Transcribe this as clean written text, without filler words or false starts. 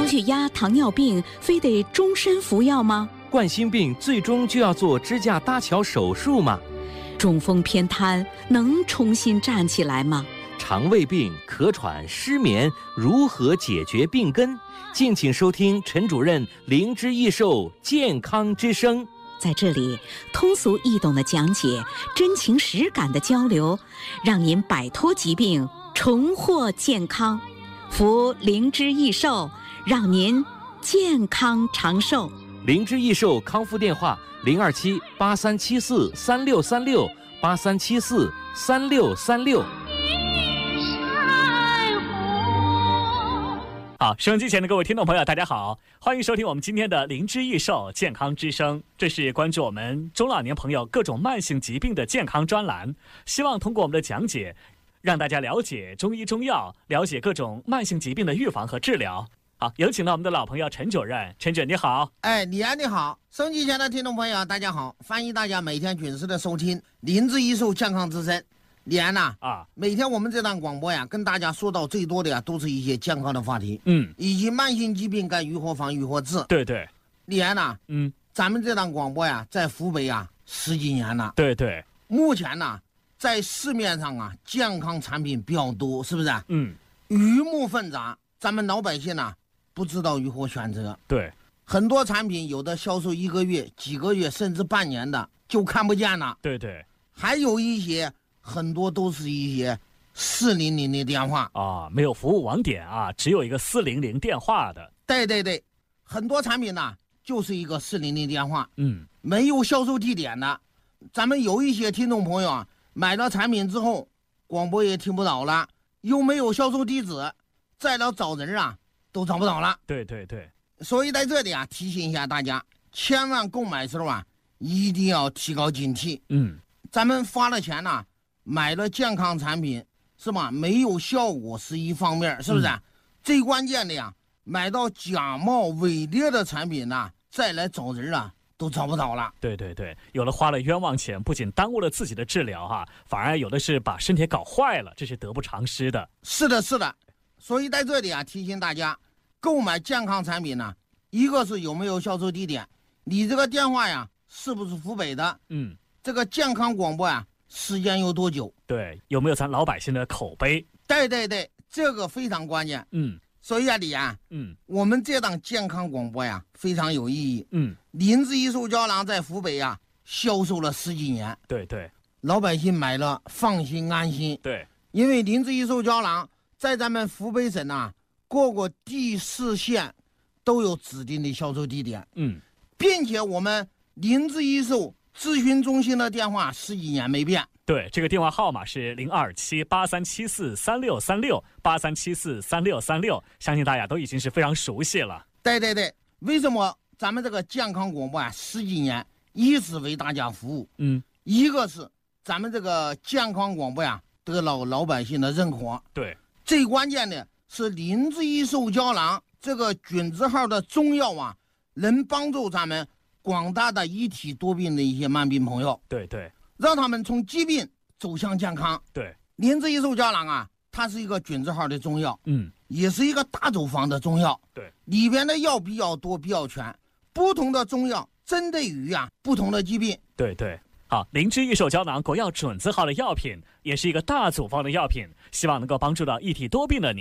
血压、糖尿病非得终身服药吗？ 冠心病最终就要做支架搭桥手术吗？ 中风偏瘫能重新站起来吗？ 肠胃病、咳喘、失眠如何解决病根？敬请收听陈主任灵芝益寿健康之声。 在这里，通俗易懂的讲解，真情实感的交流，让您摆脱疾病，重获健康。服灵芝益寿，让您健康长寿。 灵芝益寿康复电话：027-8374-3636，8374-3636。 好，收音机前的各位听众朋友，大家好，欢迎收听我们今天的灵芝益寿健康之声。这是关注我们中老年朋友各种慢性疾病的健康专栏，希望通过我们的讲解，让大家了解中医中药，了解各种慢性疾病的预防和治疗。好，有请到我们的老朋友陈主任。陈主任你好。 李安你好，收音机前的听众朋友大家好，欢迎大家每天准时的收听灵芝益寿健康之声。李安呐，每天我们这档广播呀，跟大家说到最多的呀，都是一些健康的话题，以及慢性疾病该如何防、如何治。 对对， 李安呐，咱们这档广播呀，在湖北呀10几年了。 对对， 目前呢，在市面上啊，健康产品比较多，是不是？鱼目混杂，咱们老百姓呢，不知道如何选择。 对， 很多产品有的销售1个月、几个月，甚至半年的就看不见了。 对对， 还有一些。很多都是一些400的电话啊，没有服务网点啊，只有一个400电话的。 对对对，很多产品呢就是一个400的电话，没有销售地点的。咱们有一些听众朋友啊，买了产品之后，广播也听不到了，又没有销售地址，再来找人啊都找不到了。 对对对， 所以在这里啊，提醒一下大家，千万购买时候啊，一定要提高警惕。咱们花了钱呢。买了健康产品是吧？没有效果是一方面，是不是？最关键的呀，买到假冒伪劣的产品呢，再来找人啊，都找不到了。 对对对，有的花了冤枉钱，不仅耽误了自己的治疗反而有的是把身体搞坏了，这是得不偿失的。 是的，是的。所以在这里啊，提醒大家，购买健康产品呢，一个是有没有销售地点，你这个电话呀，是不是湖北的？这个健康广播呀。时间有多久？ 对，有没有咱老百姓的口碑？ 对对对，这个非常关键。所以啊，李安，我们这档健康广播呀，非常有意义。灵芝益寿胶囊在湖北呀，销售了10几年。 对对， 老百姓买了放心安心。 对， 因为灵芝益寿胶囊在咱们湖北省啊，各个地市县都有指定的销售地点。并且我们灵芝益寿咨询中心的电话10几年没变。 对，这个电话号码是027-8374-3636，8374-3636，相信大家都已经是非常熟悉了。 对对对，为什么咱们这个健康广播啊10几年一直为大家服务？一个是咱们这个健康广播呀得到老百姓的认可。 对， 最关键的是灵芝益寿胶囊这个菌字号的中药啊，能帮助咱们广大的一体多病的一些慢病朋友， 对对， 让他们从疾病走向健康。 对， 灵芝益寿胶囊啊，它是一个菌字号的中药，也是一个大走方的中药。 对， 里边的药比较多，比较全，不同的中药针对于不同的疾病。 对对，好，灵芝益寿胶囊国药准字号的药品，也是一个大组方的药品，希望能够帮助到一体多病的你。